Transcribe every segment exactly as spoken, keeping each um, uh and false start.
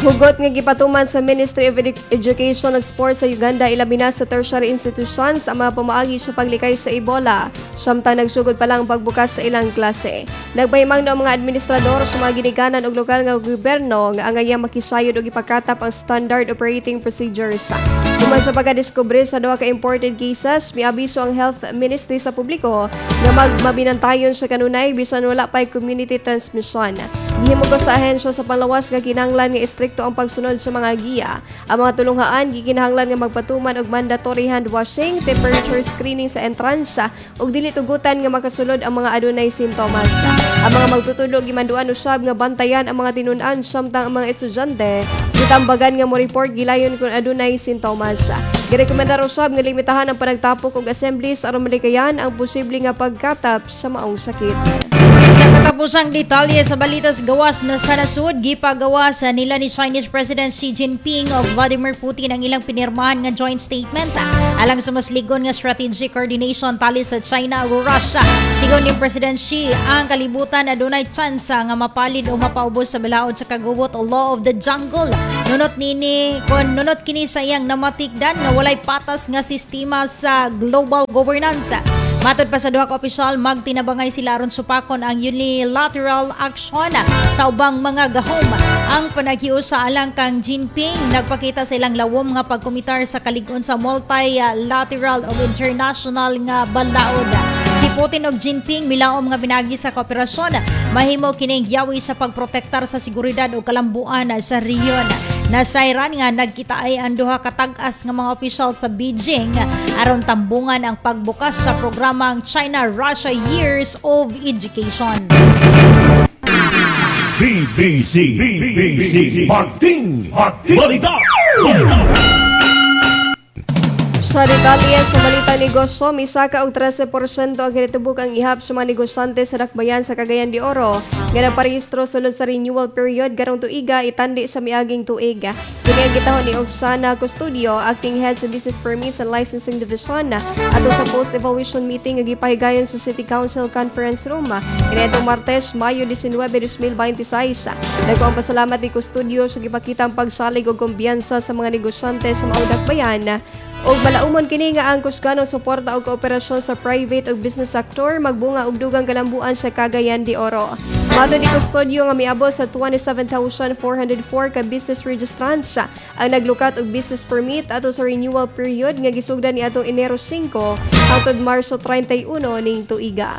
Hugot nga gipatuman sa Ministry of Edu- Education ug Sports sa Uganda ilabi na sa tertiary institutions ang mga pamaagi sa paglikay sa Ebola. Samtang nagsugod pa lang ang pagbukas sa ilang klase. Nagpahimang na ang mga administrador sa mga ginikanan ug lokal nga gobyerno nga angayang makisayod ug ipakatap ang standard operating procedures. Tuman sa pagkadiskubre sa duha ka imported cases, miabiso ang Health Ministry sa publiko nga magmabinantayon sa kanunay bisan wala pay community transmission. Gihimo ko sa ahensya sa palawas nga kinahanglan nga istrikto ang pagsunod sa mga giya. Ang mga tulunghaan gikinahanglan nga magpatuman og mandatory hand washing, temperature screening sa entransa ug dili tugutan nga makasulod ang mga adunay sintomas. Ang mga magtutulog gimanduan usab nga bantayan ang mga tinun-an samtang ang mga estudyante gitambagan nga mo report gilayon kung adunay sintomas. Girekomendar usab nga limitahan ang panagtapok og assemblies aron malikayan ang posible nga pagkatap sa maong sakit. Sa katapusang detalye sa balitas gawas na sa nasud, gipagawas nila ni Chinese President Xi Jinping o Vladimir Putin ang ilang pinirmahan nga joint statement alang sa mas ligon nga strategic coordination tali sa China ug Russia. Sigon ni President Xi, ang kalibutan adunay tsansa nga mapalid o mapaubos sa balaod sa kagubot o law of the jungle. Nunot nini kon nunot kini sa iyang namatikdan nga walay patas nga sistema sa global governance. Matod pa sa duha ka opisyal, magtinabangay sila aron supakon ang unilateral action sa ubang mga gahom. Ang panaghiusa alang kang Jinping nagpakita sa ilang lawom nga pagkomitar sa kalig-on sa multilateral o international nga balaod. Si Putin ug Jinping milaom nga binagi sa kooperasyon mahimo kining yawi sa pagprotektar sa seguridad ug kalambuan sa rehiyon. Nasayran nga nagkita ay ang duha ka tag-as nga mga opisyal sa Beijing aron tambungan ang pagbukas sa programang China-Russia Years of Education. B B C B B C Martin Martin Balita Balita Sa detalye sa balita negosyo, misaka og thirteen porsyento ang kinatubuk ang ihap sa mga negosyante sa dakbayan sa Cagayan de Oro nga naparehistro sulod sa renewal period garong tuiga itandi sa miaging tuig. Kini ang gitahon ni Oksana Custodio, acting head sa Business Permits and Licensing Division ato sa post-evaluation meeting nga gipahigayon sa City Council Conference Room kini atong Martes, Mayo nineteen, twenty twenty-six. Dagko ang pasalamat ni Custodio sa gipakitang pagsalig og kumbiyansa sa mga negosyante sa maong dakbayan. Og balaumon kini nga ang kusganong suporta og kooperasyon sa private ug business sector magbunga og dugang kalambuan sa Cagayan de Oro. Matod ni Custodio nga miabot sa twenty-seven thousand four hundred four ka business registrants ang naglukat og business permit ato sa renewal period nga gisugdan ni atong Enero five hangtod Marso thirty-one ning tuiga.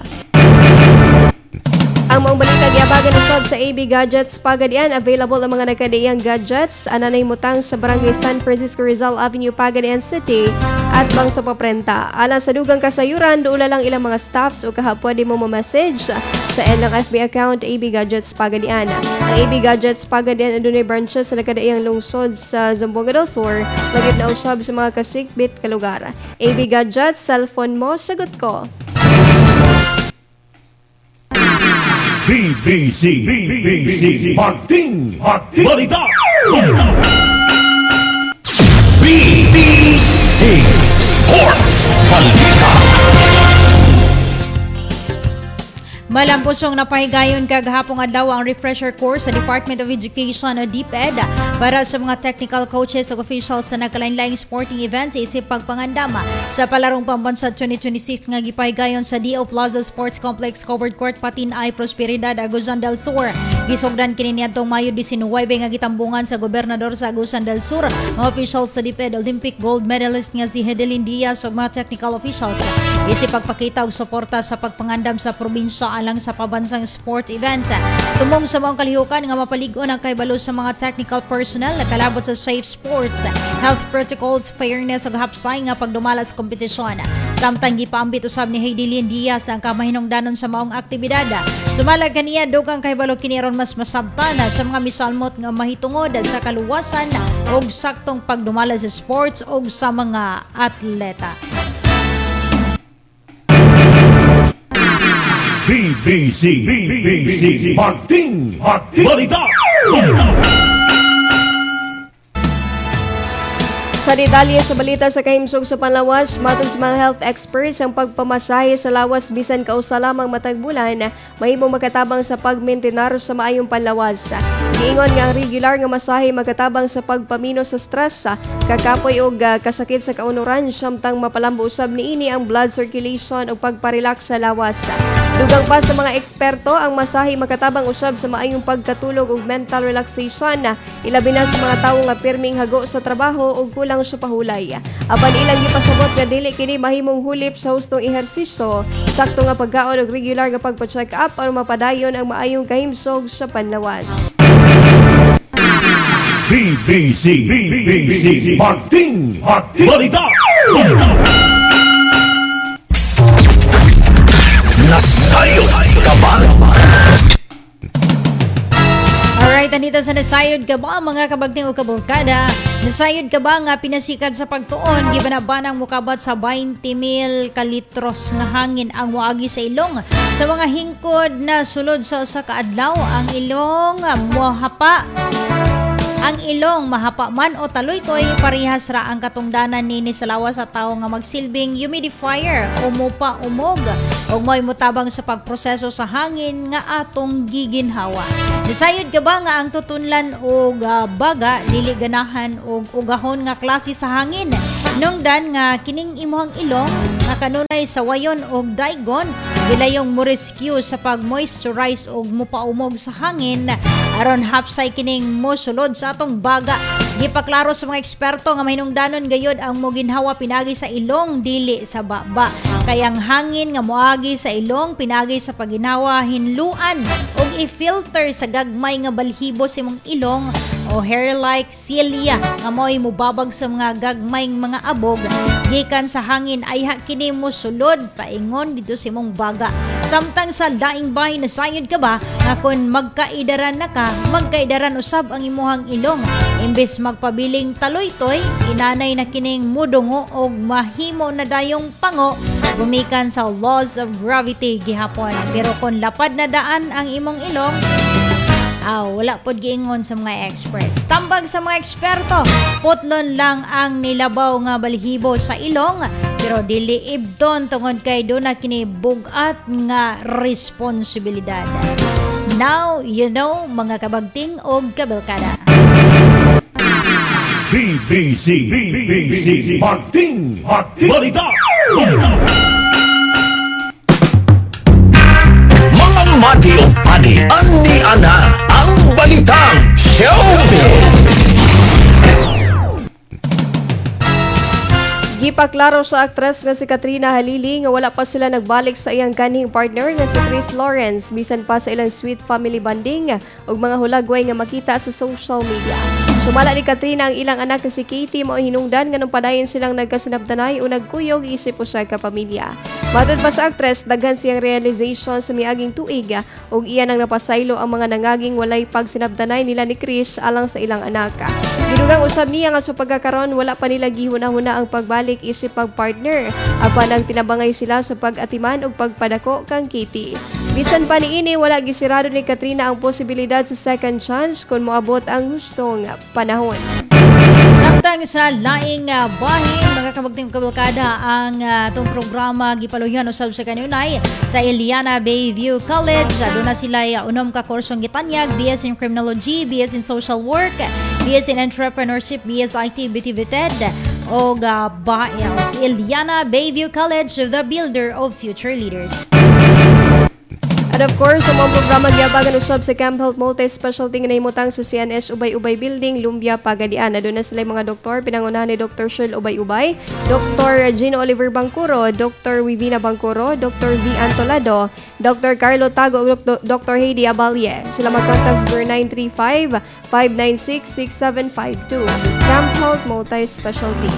Ang mga balita giabagan usab sa A B Gadgets Pagadian, available ang mga nagkadaiyang gadgets ananay mutang sa Barangay San Francisco Rizal Avenue, Pagadian City at bang sa paprenta. Alang sa dugang kasayuran, doula lang ilang mga staffs o kaha pwede mo ma-message sa ilang F B account A B Gadgets Pagadian. Ang A B Gadgets Pagadian adunay branches sa nagkadaiyang lungsod sa Zamboanga del Sur, lagip na usab sa mga kasikbit ka lugar. A B Gadgets, cellphone mo, sagot ko. B B C B B C Martin Martin Balita Balita B B C Sports Balita. Malampusong napahigayon kagahapong adlaw ang refresher course sa Department of Education o DepEd para sa mga technical coaches ug officials sa nagkalain-laing sporting events sa isip pagpangandama sa palarong pambansa twenty twenty-six nga gipahigayon sa D O Plaza Sports Complex Covered Court Patin-ay Prosperidad, Agusan del Sur. Gisugdan kini niadtong Mayo nineteen nga gitambungan sa gobernador sa Agusan del Sur mga officials sa DepEd, Olympic gold medalist nga si Hedelin Diaz ug mga technical officials isip pagpakita og suporta sa pagpangandam sa probinsya alang sa pabansang sport event. Tumong sa mga kalihukan nga mapalig-on ang kahibalo sa mga technical personnel na kalabot sa safe sports, health protocols, fairness ug hapsay nga pagdumala sa kompetisyon. Samtang gipaambit usab ni Hedelin Diaz ang kamahinungdanon sa maong aktibidad. Sumalag kaniya dugang kahibalo kini aron mas masabtan sa mga misalmot nga mahitungod sa kaluwasan ug saktong pagdumala sa sports ug sa mga atleta. B B C B B C Martin Martin Balita Balita. Sa detalye sa balita sa kahimsog sa panlawas, matod sa mga health experts, ang pagpamasahe sa lawas bisan kausa lamang matag bulan, mahimong makatabang sa pagmaintenar sa maayong panlawas. Giingon nga ang regular nga masahe makatabang sa pagpamino sa stress, kakapoy og uh, kasakit sa kaunuran, samtang mapalambo usab niini ang blood circulation ug pagparelax sa lawas. Dugang pa sa mga eksperto, ang masahe makatabang usab sa maayong pagkatulog ug mental relaxation, ilabi na sa mga tawo nga pirming hago sa trabaho ug kulang sa pahulay. Apan ilang gipasabot nga dili kini mahimong hulip sa hustong ehersisyo, sakto nga pagkaon ug regular nga pagpa-check up aron mapadayon ang maayong kahimsog sa panlawas. B B C B B C Magting Balita Balita Nasayod ka ba? Alright, andito sa nasayod ka ba mga kabagting o kaburkada? Nasayod ka ba nga pinasikat sa pagtuon, gibanabanang mukabat sa twenty mil kalitros nga hangin ang moagi sa ilong. Sa mga hingkod na sulod sa usa ka adlaw, ang ilong mohapa. Ang ilong mahapa man o taloy-toy, parehas ra ang katungdanan nini sa lawas sa tawo nga magsilbing humidifier, umupa umog o may mutabang sa pagproseso sa hangin nga atong giginhawa. Nasayod ka ba nga ang tutunlan o uh, baga dili ganahan o ugahon nga klase sa hangin? Nungdan nga kining imuhang ilong nga kanunay sa wayon o daigon, gilayong mo rescue sa pag-moisturize o mupaumog sa hangin aron hapsay kining mosulod sa atong baga. Gipaklaro sa mga eksperto nga mahinungdanon gayod ang moginhawa pinagi sa ilong dili sa baba. Kayang hangin nga moagi sa ilong pinagi sa paginhawa hinluan ug i-filter sa gagmay nga balhibo sa imong ilong o hair-like cilia nga mo'y mubabag sa mga gagmayng mga abog gikan sa hangin ay kini mo sulod paingon dito sa imong baga. Samtang sa daing bahay nasayod ka ba nga kung magkaidaran na ka, magkaidaran usab ang imuhang ilong. Imbes magpabiling taloy-toy, inanay na kining mudungo o mahimo na dayong pango gumikan sa laws of gravity gihapon. Pero kung lapad na daan ang imong ilong, Ah, wala pod giingon sa mga experts. Tambag sa mga eksperto, putlon lang ang nilabaw nga balhibo sa ilong, pero dili ibton tungod kay doon na kini bugat nga responsibilidad. Now, you know, mga kabagting og kabalkada. B B C B B C Magting Balita Balita Mga madi o padi, ani ana ang balitang showbiz. Gipaklaro sa aktres nga si Katrina Halili nga wala pa sila nagbalik sa iyang kanhing partner nga si Chris Lawrence bisan pa sa ilang sweet family bonding ug mga hulagway nga makita sa social media. Sumala ni Katrina ang ilang anak nga si Katie mao hinungdan nga nung padayon silang nagkasinabdanay o nagkuyog isip usa ka pamilya. Matod pa sa aktres, daghan siyang realization sa miaging tuig ug iyan ang napasaylo ang mga nangaging walay pagsinabdanay nila ni Chris alang sa ilang anak. Gidugang usab niya nga sa pagkakaron wala pa nila gihuna-huna ang pagbalik isip pagpartner apan ang tinabangay sila sa pag-atiman ug pagpadako kang Katie. Bisan pa niini wala gisirado ni Katrina ang posibilidad sa second chance kung moabot ang hustong panahon. Samtang sa laing uh, bahin, mga kabagting kabalkada, ang uh, itong programa gipaluyan usab sa kanunay sa Eliana Bayview College. Doon na sila uh, unom ka kursong gitanyag, B S in Criminology, B S in Social Work, B S in Entrepreneurship, B S I T, B T V T E D, o uh, ba, uh, si Eliana Bayview College, the builder of future leaders. At of course, sa mga programa giabagan usab sa Camp Health Multi-Specialty nga nahimutang sa C N S Ubay-Ubay Building, Lumbia, Pagadian. Doon na sila mga doktor, pinangunahan ni Doctor Shirl Ubay-Ubay, Doctor Gino Oliver Bangkuro, Doctor Wivina Bangkuro, Doctor V. Antolado, Doctor Carlo Tago, Doctor Heidi Abalye. Sila mag-contact sa zero nine three five, five nine six, six seven five two. Camp Health Multi-Specialty.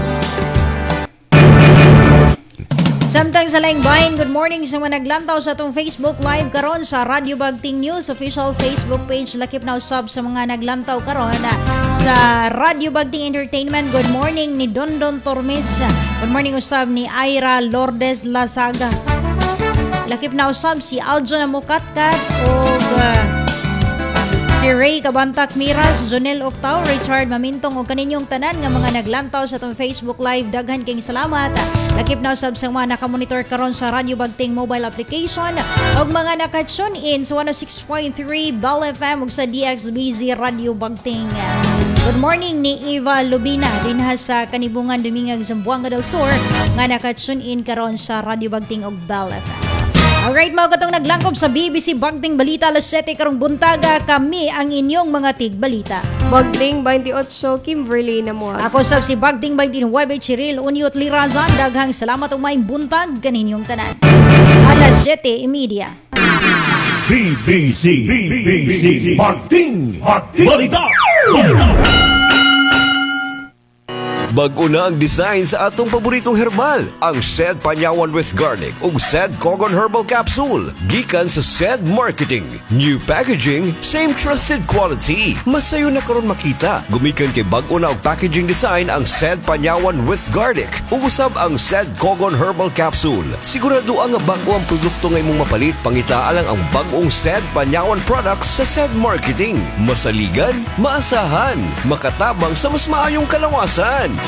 Samtang sa laing bahin, good morning sa mga naglantaw sa itong Facebook Live karon sa Radio Bagting News official Facebook page. Lakip na usab sa mga naglantaw karon sa Radio Bagting Entertainment. Good morning ni Dondon Tormes. Good morning usab ni Ira Lourdes Lasaga. Lakip na usab si Aljo na Mukatkat o uh, Si Ray Kabantak Miras, Jonel Octao, Richard Mamintong o kaninyong tanan nga mga naglantaw sa itong Facebook Live. Daghan kayong salamat. Lakip na usab sa mga nakamonitor karon sa Radio Bagting mobile application o mga naka-tune in sa one oh six point three Bell F M ug sa D X B Z Radio Bagting. Good morning ni Eva Lubina dinha sa Kanibungan, Dumingag, Zamboanga del Sur nga naka-tune in karon sa Radio Bagting ug Bell F M. Alright mga katong naglangkob sa B B C Bagting Balita alas siyete karong buntaga, kami ang inyong mga tigbalita. Bagting twenty-eight, Kimberly na mo. Ako sab si Bagting twenty-nine, Chiril Uniot Lirazan. Daghang salamat o may buntag kaninyong tanan. Alas siyete media. B B C B B C Bagting Balita. Bag-o na ang design sa atong paboritong herbal, ang Sed Panyawan with Garlic ug Sed Cogon Herbal Capsule. Gikan sa Sed Marketing. New packaging, same trusted quality. Masayo na karon makita. Gumikan kay bag-o na og packaging design ang Sed Panyawan with Garlic ug usab ang Sed Cogon Herbal Capsule. Sigurado ang nga bag-o ang produkto nga imong mapalit, pangita lang ang bag-ong Sed Panyawan products sa Sed Marketing. Masaligan, maasahan, makatabang sa mas maayong kalawasan.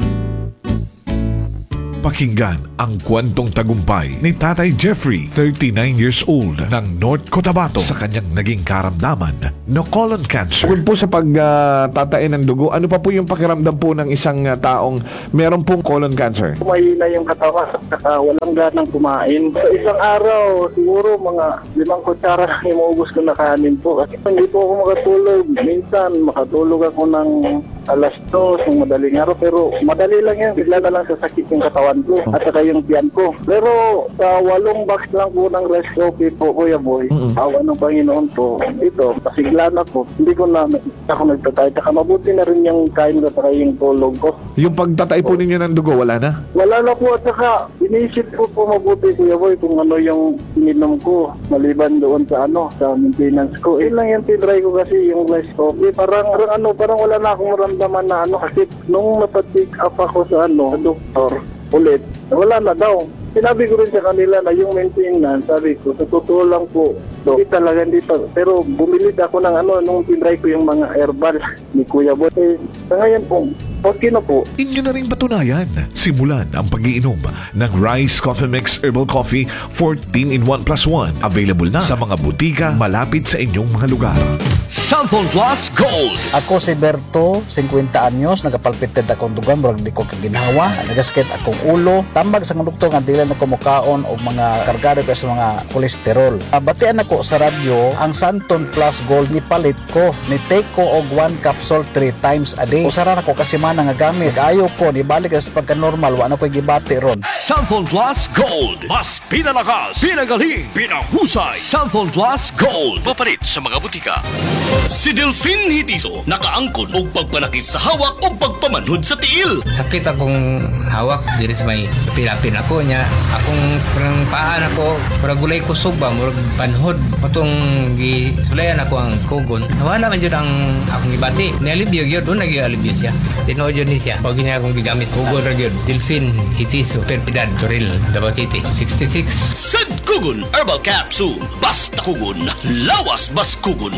Pakinggan ang kwentong tagumpay ni Tatay Jeffrey, thirty-nine years old, ng North Cotabato sa kanyang naging karamdaman na colon cancer. Bukod po sa pagtatain ng dugo, ano pa po yung pakiramdam po ng isang uh, taong meron pong colon cancer? Mahina yung katawan at saka walang ganang kumain. Sa isang araw, siguro mga limang kutsara lang imuubos ko na kanin po. Kasi hindi po ako makatulog. Minsan, makatulog ako ng alas dos ng madaling araw. Pero madali lang yan. Bigla na lang sasakit yung katawan ko at saka yung tiyan ko. Pero sa walong box lang po ng rice coffee po, Kuya Boy, mm-hmm. awa ng Panginoon po, ito, pasigla na po. Hindi ko na ako nagtatay. Saka mabuti na rin yung kain ko saka yung tulog ko. Yung pagtatay po ninyo ng dugo, wala na? Wala na po at saka inisip ko po mabuti, Kuya Boy, kung ano yung ininom ko maliban doon sa ano, sa maintenance ko. Eh lang yung tinry ko kasi yung rice coffee. Parang, parang ano, parang wala na akong maramdaman na ano kasi nung napatik up ako sa ano, sa doktor, ulit, wala na daw. Sinabi ko rin sa kanila na yung maintenance, sabi ko, sa totoo lang po, so, hindi talaga dito. Pero bumili ako ng ano, nung tinry ko yung mga herbal ni Kuya Boy. Eh, sa ngayon po, okay na po. Inyo na rin patunayan. Simulan ang pag-iinom ng Rice Coffee Mix Herbal Coffee fourteen in one plus one. Available na sa mga butika malapit sa inyong mga lugar. Southern Plus Gold. Ako si Berto, fifty anyos, nagapalpited akong dugan, murag di ko kaginhawa, nagasakit akong ulo, tambag sa doktor nga dili na ko mukaon og mga kargado ko sa mga kolesterol. Batian ako sa radyo, ang Santon Plus Gold ni palit ko, ni take ko og one capsule three times a day. Usaran ako kasi man nga gamit, ayaw ko ni balik sa pagka normal, wa na koy gibati ron. Southern Plus Gold. Mas pinalakas, pinagaling, pinahusay. Southern Plus Gold. Papalit sa mga butika. Si Delphine Hitiso, nakaangkon og pagpanakit sa hawak o pagpamanhod sa tiil. Sakit akong hawak, diri sa may pilapin ako niya. Akong parang paan ako, parang gulay kusog ba, murag panhod. Patong gisulayan ako ang kugon. Wala man yun ang akong ibati. Nialibyo yun, doon nag-ialibyo siya. Tinood yun siya. Pag niya akong gigamit, kugon ra yun. Delphine Hitiso, Perpidad, Toril, Davao City, sixty-six. Sad Kugon Herbal Capsule. Basta kugon, lawas bas kugon.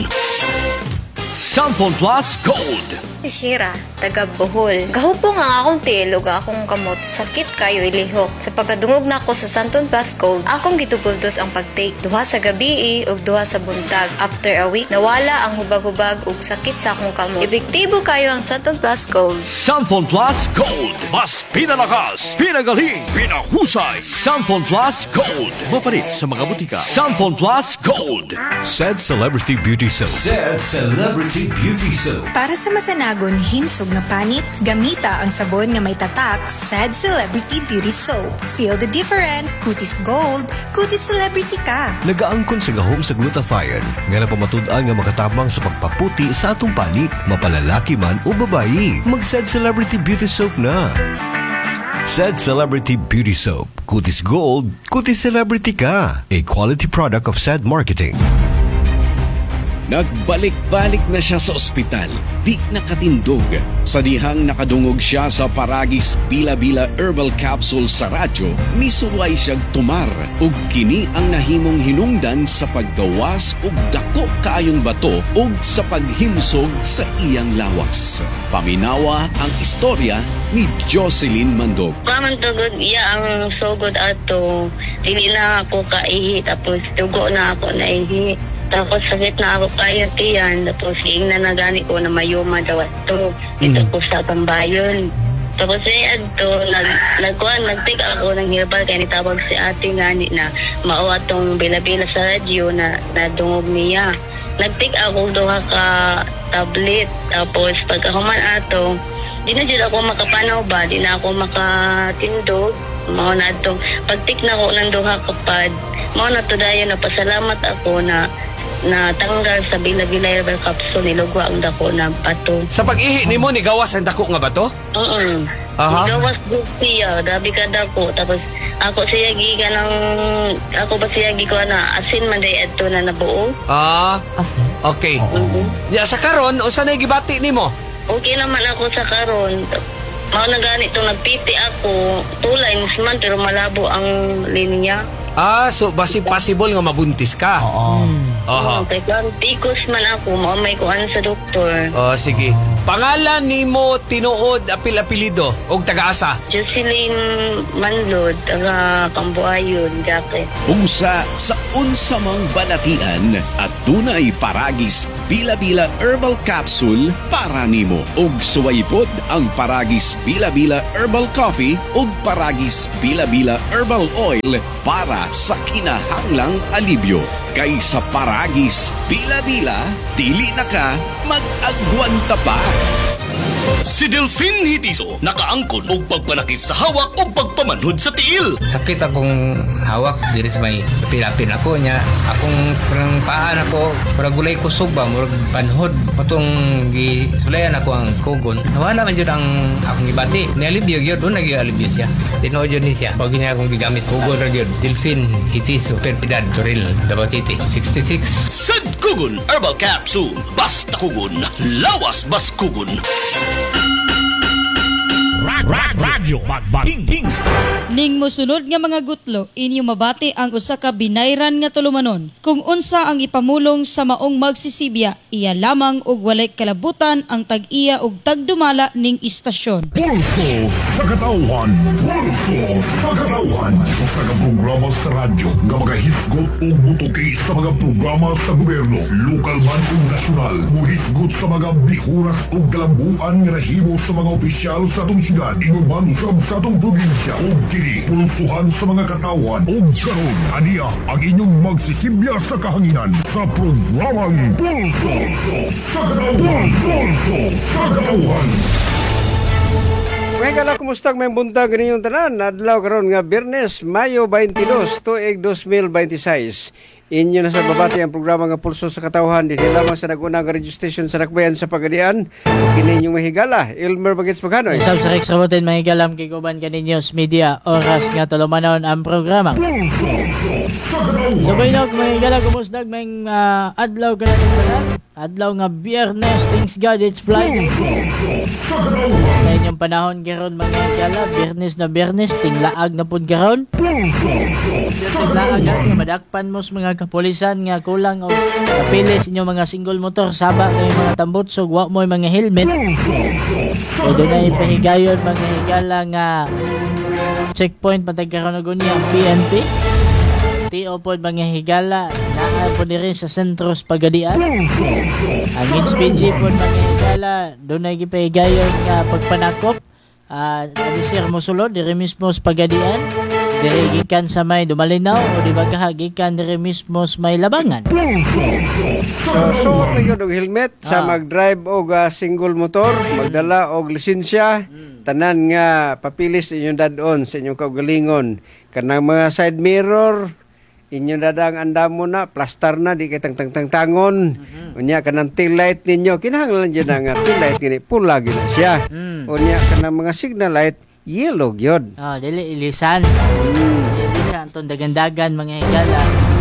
Sanfon Plus Gold. Si Shira, taga Bohol. Gahupo nga akong tilog akong kamot, sakit kayo ilihok. Sa pagkadungog na ako sa Santon Plus Gold, akong gitupultos ang pagtake duha sa gabi ug duha sa buntag. After a week, nawala ang hubag-hubag ug sakit sa akong kamot. Epektibo kayo ang Santon Plus Gold. Sanfon Plus Gold. Mas pinalakas, pinagaling, pinahusay. Sanfon Plus Gold. Mapalit sa mga butika. Sanfon Plus Gold. Said Celebrity Beauty Soap. Said Celebrity Beauty Soap. Para sa masanagon himsog nga panit, gamita ang sabon nga may tatak, Sad Celebrity Beauty Soap. Feel the difference, kutis gold, kutis celebrity ka. Nagaangkon sa gahom sa glutathione, nga napamatud-an nga makatabang sa pagpaputi sa atong panit, mapalalaki man o babayi. Mag-Sad Celebrity Beauty Soap na. Sad Celebrity Beauty Soap. Kutis gold, kutis celebrity ka. A quality product of Sad Marketing. Nagbalik-balik na siya sa ospital, di nakatindog. Sa dihang nakadungog siya sa Paragis Bila-Bila Herbal Capsule sa radyo, misuway siyang tumar ug kini ang nahimong hinungdan sa paggawas ug dako kaayong bato ug sa paghimsog sa iyang lawas. Paminawa ang istorya ni Jocelyn Mandog. Paman tugod iya ang sugod ato, dili na ako kaihi, tapos tugo na ako naihi. Tapos sakit na ako kayo tiyan, tapos king na nagani ko na mayuma daw ito. Ito ko sa tambayon. Tapos ay adto, nag, nagkuhan, nagtik ako ng herbal kaya nitawag si ate ngani na mao atong bila-bila sa radyo na nadungog niya. Nagtik ako duha ka tablet, tapos pagkahuman ato, di na dyan ako makapanaw ba, di na ako makatindog. Mao na atong pagtik na ko ng duha ka pad, mao na to dayon na pasalamat ako na na tanggal sa Bila-Bila Herbal Capsule, nilugwa ang dako ng bato. Sa pag-ihi ni mo, nigawas ang dako nga bato? Oo. Aha. Nigawas ko siya, dabi ka dako. Tapos ako siya giga ng, ako ba siya giga na asin man day adto na nabuo. Ah, asin? Okay. Mm-hmm. Ya, sa karon, o saan gibati ni mo? Okay naman ako sa karon. Mao na ganito, nagpiti ako, two lines man, pero malabo ang linya. Ah, so basi possible nga mabuntis ka? Oo. Aha. Okay, kung tikos man ako, maumay ko ano sa doktor. Oh, sige. Pangalan ni mo tinuod apil-apilido og taga-asa? Jocelyn Manlod, taga Cambuayon, Jacket. Usa sa unsamang balatian at dunay Paragis Bila-Bila Herbal Capsule para nimo. Og suwaypod ang Paragis Bila-Bila Herbal Coffee ug Paragis Bila-Bila Herbal Oil para sa kinahanglang alibyo. Kay sa Paragis Bila-Bila, dili na ka mag-agwanta pa. Si Delphine Hitiso nakaangkon og pagpanakit sa hawak o pagpamanhod sa tiil. Sakit akong hawak, diri sa may pilapin ako niya. Akong parang paan ako, parang gulay kusog ba, murag panhod. Patong gisulayan ako ang kugon. Nawala man yun ang akong ibati. Nialibyo yun, doon nag-ialibyo siya. Tinood yun siya. Pag niya akong gigamit, kugon rin yun. Delphine Hitiso, Perpidad, Toril, Davao City, sixty-six. Sad Kugon Herbal Capsule. Basta kugon, lawas bas kugon. Radyo Magbating. Ning mosunod nga mga gutlo, inyo mabati ang usa ka binayran nga tulumanon. Kung unsa ang ipamulong sa maong magsisibya, iya lamang og walay kalabutan ang tag-iya og tagdumala ning istasyon. Pulso sa katauhan. Pulso sa katauhan. Sa mga programa sa radyo nga magahisgot o butuki sa mga programa sa gobyerno, lokal man o nasyonal. Muhisgot sa mga bihuras o galambuan nga nahimo sa mga opisyal sa atong syudad, inuman usab sa atong probinsya. O kini, pulsuhan sa mga katawan o karon, aniya ang inyong magsisibya sa kahanginan sa programang Pulso sa Katauhan. Pulso sa Katauhan. Mga kala, kumusta may buntag ninyong tanan? Adlaw karon nga Biyernes, Mayo twenty-dos, tuig twenty twenty-six. Inyo na sa babati ang programa nga Pulso sa Katauhan. Dito lamang sa nagunang registration sa Nakbayan sa Pagadian. Kininyong mahigala, Elmer Bagets Paghanoy. Isab sa Rex Rabotin, mahigalam kay Kuban Kaninyos Media. Oras nga tulumanon ang programa. Sabay na, mahigala, kumusdag may uh, adlaw ka na tanan. Adlaw nga Biyernes, thanks God, it's Friday. Sa inyong panahon karon mga higala, Biyernes na Biyernes, tinglaag na pud karon. Tinglaag nga madakpan mo sa mga kapulisan nga kulang o kapilis inyong mga single motor, saba kayo mga tambutsog, wa mo mga helmet. So doon na ipahigayon mga higala nga checkpoint matagkaroon na gunya ang P N P. T O po mga higala naa po rin sa sentros Pagadian. Ang H P G po mga higala doon na ipahigayon nga pagpanakop. Uh, Alisir Mosulod, diri mismo sa Pagadian. Diri gikan sa may Dumalinaw o di ba kahagikan diri mismo sa may Labangan. So, suot na yun og helmet sa Ah. mag-drive og uh, single motor, magdala og lisensya, tanan nga papilis inyong dadon sa inyong kaugalingon. Kanang mga side mirror, inyong dadang andamo na, plaster na, di kitang tang-tang-tangon. Unya kanang tail light ninyo, kinahanglan dyan nga tail light, gini, pula gina siya. Unya kanang mga signal light, yellow yun. Oh, dili ilisan. Mm. Ilisan ton dagandagan mga higala.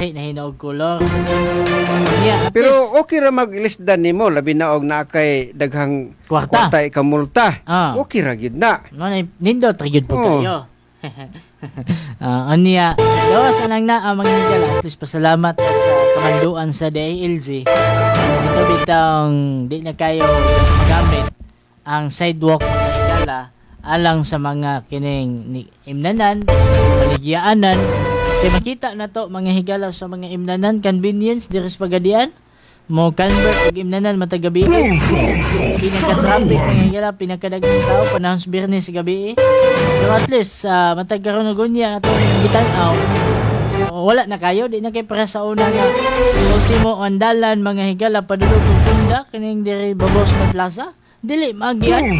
lahi na hinaog kolor. Yeah, at Pero least, okay ra mag-lisdan nimo labi na og na kay daghang Kwarta. kwarta ka multa. Ah. Okay ra gyud na. no, nindot ra gyud po Oo. kayo. Ah, anya, gawas anang na ang mga higala. At least pasalamat sa kamanduan sa D I L G. Ito bitang di na kayo magamit ang sidewalk mga higala alang sa mga kining ni- imnanan, paligyaanan. Kaya makita na to mga higala sa mga imnanan, convenience, diris pagadian, mo convert og imnanan matagabi. Pinaka-traffic mga higala, pinakadagang tao, panahon sa Biyernes sa gabi. Pero at least, uh, matagkaroon na gunya atong gitanaw, wala na kayo, di na kayo para sa una nga ultimo andalan mga higala, padulog ng tunda, kaning diri babos na plaza, dili magyan.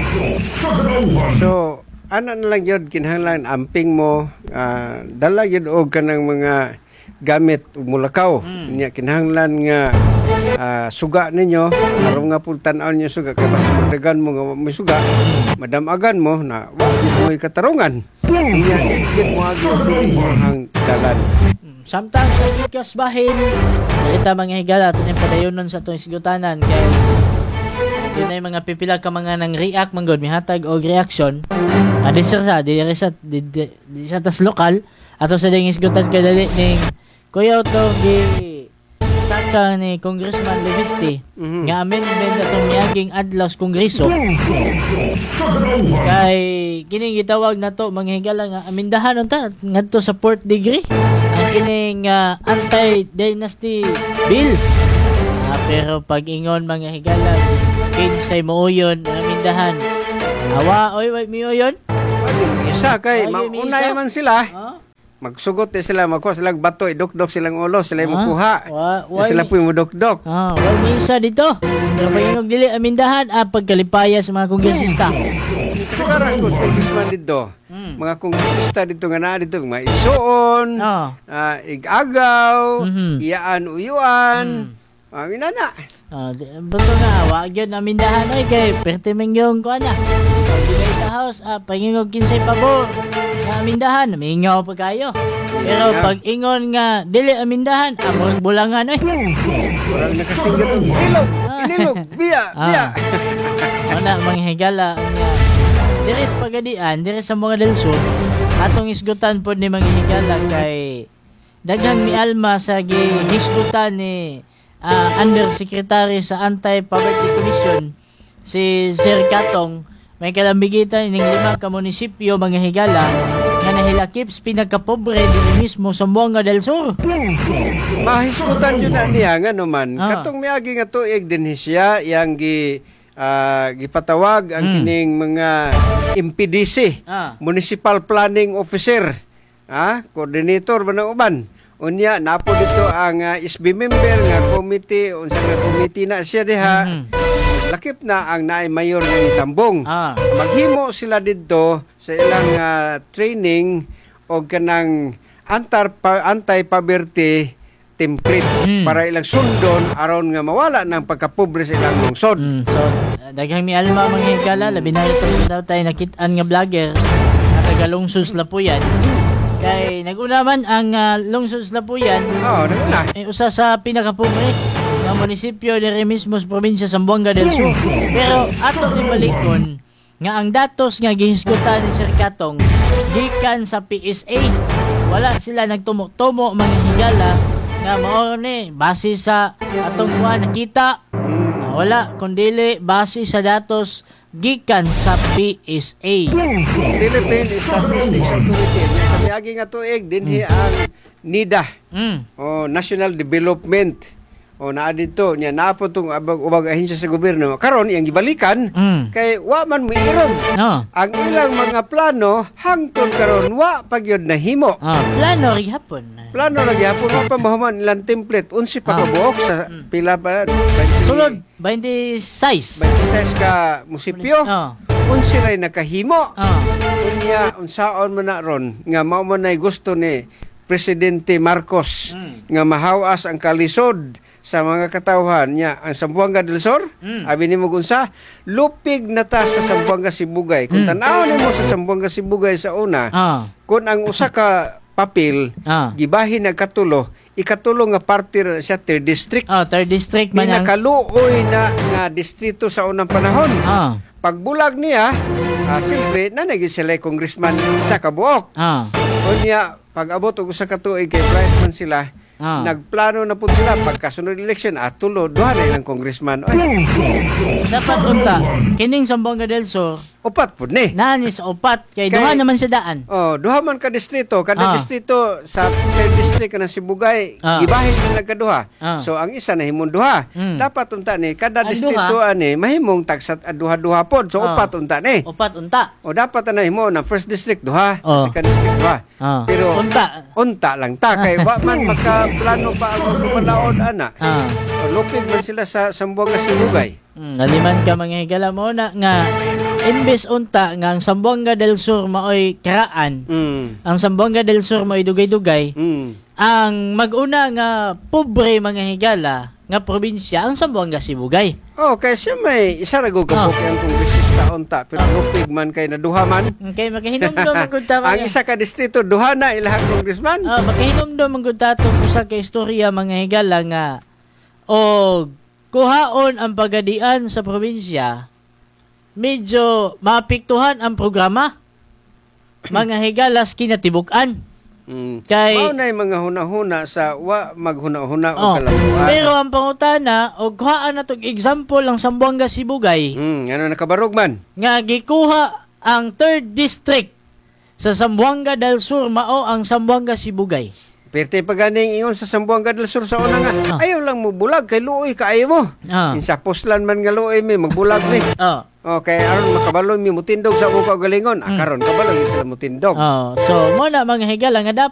So, ano na lang yun, kinahanglan amping mo, ah, dala yun og kanang mga gamit ug mulakaw. Nya kinahanglan nga ah, suga ninyo, aron nga pud tan-aw niyo suga kay mas magdagan mo nga may suga, madamagan mo na wa gyud mo'y katarungan. Nya ikit mo agi ang dalan. Sometimes sa ikas bahin, nakita mga higala, ito yung padayonon sa itong sigutanan, kaya yun na yung mga pipila ka mga nang react manggod, may hatag o reaction, adi sir sa, di sa, di, di, di sa tas lokal, ato sa ding isgutan kadali ning kuya ito, gi saka ni Congressman Levisti, Mhm. nga amendment atong miaging adlaw sa Kongreso, kay kining gitawag na to mga higala nga amindahan unta ngadto sa fourth degree ang kining uh, anti-dynasty bill. Ah, pero pag ingon mga higala kinsay mooyon ang amindahan, awa oy wait mi oyon Isa kay Ay, may maunay isa. man sila. Huh? Magsugot eh sila, magkuha silang bato, idukdok silang ulo, sila yung Ah, makuha. wa- Eh, sila why- po yung mudokdok. Ah, wala may isa dito. Pero pag inog dili amindahan ah, pagkalipaya sa mga kongresista. Karas ko, congressman dito. Mga kongresista dito nga na dito, mga isuon, Ah. ah, igagaw, Mhm. iyaan uyuan, ah, minana. Ah, di- betul nga, wag yun amindahan oy kay perte man yung kuha na. Pag sa house, ah, pangingog kinsay pabor nga amindahan, mingaw pa kayo. Pero Yeah. pag ingon nga dili amindahan, ah, murag bulangan oy. Parang nakasinggat ng ilog, inilog, biya, biya. Ah. Ana mga higala nya. Diri sa pagadian, diri sa mga del Sur, atong isgutan pod ni mga higala kay daghang mialma sa gihisgutan ni ah, Undersecretary sa Anti-Poverty Commission si Sir Katong. May kalambigitan ining lima ka munisipyo mga higala nga nahilakip sa pinagkapobre din mismo sa Buanga del Sur. Mahisgutan yun na niya nga naman. Ah. Katong miagi nga tuig din siya, yang gi, ah, gipatawag ang Hmm. kining mga M P D C, Ah. Municipal Planning Officer, ah, coordinator ba ng uban. Unya, napo dito ang uh, S B member nga committee, unsa nga committee na siya diha. Lakip na ang naay mayor nga ni Tambong. Ah. Maghimo sila dito sa ilang ah, training o kanang antar pa, anti-poverty template para ilang sundon aron nga mawala ng pagkapobre sa ilang lungsod. Mm, so, uh, daghang mi alma mga higala, labi na ito daw tayo nakit-an nga vlogger na taga Lungsod Lapuyan. Kay naguna man ang uh, Lungsod Lapuyan. Oo, naguna. Eh, usa sa pinakapobre nga munisipyo diri mismo sa probinsya sa Buanga del Sur. Pero ato ni balikon nga ang datos nga gihisgutan ni Sir Katong gikan sa P S A. Wala sila nagtumo-tumo mga higala nga mao ni base sa atong kuha nakita. Ah, wala kundili base sa datos gikan sa P S A. Philippine Statistics Authority. Sa miagi nga tuig dinhi ang NIDA. O National Development. O naa dito nya napo tong abag ubag ahensya sa gobyerno. Karon iyang gibalikan kay wa man moirog. No. Ang ilang mga plano hangtod karon wa pagyud nahimo. Ah, plano ri hapon. Plano lagi hapon wa pa mahuman ilang template unsi pa kabuok sa pila pa Sulod twenty-six. twenty-six ka munisipyo. Oh. Unsi ray nakahimo. Oh. Unya unsaon man na ron nga mao man nay gusto ni Presidente Marcos nga mahawas ang kalisod sa mga katawhan niya ang Zamboanga del Sur. Mm. Abi nimo unsa lupig na ta sa Zamboanga Sibugay. Kung tan-aw nimo sa Zamboanga Sibugay sa una, Ah. kung ang usa ka papel Ah. gibahin nagkatulo, ikatulo nga party ra siya third district. Oh, third district man ang Pinakaluoy na nga distrito sa unang panahon. Ah. Pagbulag niya, uh, siyempre, nanagin sila yung congressman sa kabuok. Ah. O niya, pag-abot o sa katuig kay Bryce man sila, Ah. nagplano na po sila pagkasunod election at tulo, duha na ilang congressman. Ay, dapat unta kining Zamboanga del Sur upat po ni. nani sa upat kay, Kay- duha naman sa daan. Oh, duha man ka distrito, kada Ah. distrito sa third district na Sibugay, Ah. gibahin na nagkaduha. Ah. So ang isa na himong duha. Mm. Dapat unta ni kada Ang distrito duha? ani mahimong tagsat duha-duha pod. So Ah. upat unta ni. Upat unta. O dapat na himo na first district duha, Oh. second district duha. Ah. Pero Unta. unta lang ta kay wa man makaplano pa ang lumalaod ana. Ah. O, lupig man sila sa Sambuanga Sibugay. Mm, naliman ka mga higala mo na nga imbes unta nga ang Zamboanga del Sur maoy karaan. Mm. Ang Zamboanga del Sur maoy dugay-dugay. Mm. Ang maguna nga pobre mga higala nga probinsya ang Zamboanga Sibugay. Oh, kay siya may isa ra gud ka Ah. ang kongresista unta pero lupig man kay na duha man. Okay, makahinomdom ang gud ta Ang isa ka distrito duha na ilahang congressman. Ah, makahinomdom ang gud ta tong usa ka istorya mga higala nga o kuhaon ang pagadian sa probinsya, medyo maapektuhan ang programa. Mga higalas kinatibuk-an. Mm. Kay Mao na mga hunahuna sa wa maghuna-huna o oh, kalabuan. pero ang pangutana og kuhaan na tong example ang Zamboanga Sibugay. Mm, ano nakabarog man? Nga gikuha ang third district sa Zamboanga del Sur mao ang Zamboanga Sibugay. Perte pa ganing ingon sa Zamboanga del Sur sa una nga. Ayaw lang mo bulag kay luoy kaayo mo. Ah. Insa poslan man nga luoy mi magbulag ni. Oh. Okay, aron makabaloy mi mutindog sa uko galingon. Ah, karon kabaloy sila mutindog. Oh, so mo na mga higala nga dapat